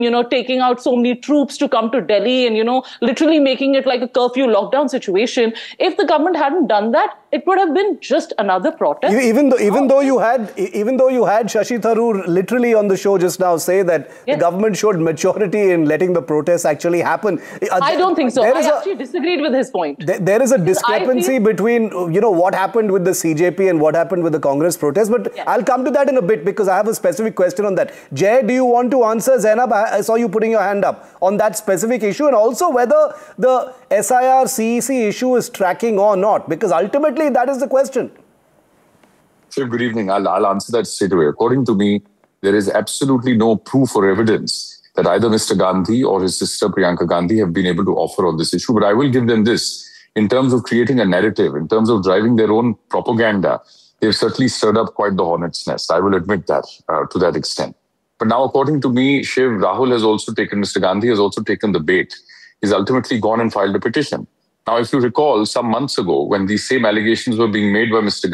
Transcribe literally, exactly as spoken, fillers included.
you know, taking out so many troops to come to Delhi and, you know, literally making it like a curfew lockdown situation. If the government hadn't done that, it would have been just another protest. Even though, even though you had, even though you had Shashi Tharoor literally on the show just now say that yes. the government showed maturity in letting the protests actually happen. I don't think so. I actually a, disagreed with his point. There, there is a discrepancy feel, between, you know, what happened with the C J P and what happened with the Congress protest. But yes. I'll come to that in a bit because I have a specific question on that. Jay, do you want to answer? Zainab, I, I saw you putting your hand up on that specific issue, and also whether the S I R C E C issue is tracking or not, because ultimately that is the question. Sir, good evening. I'll, I'll answer that straight away. According to me, there is absolutely no proof or evidence that either Mister Gandhi or his sister Priyanka Gandhi have been able to offer on this issue. But I will give them this. In terms of creating a narrative, in terms of driving their own propaganda, they've certainly stirred up quite the hornet's nest. I will admit that uh, to that extent. But now, according to me, Shiv, Rahul has also taken, Mister Gandhi has also taken the bait. He's ultimately gone and filed a petition. Now, if you recall, some months ago, when these same allegations were being made by Mister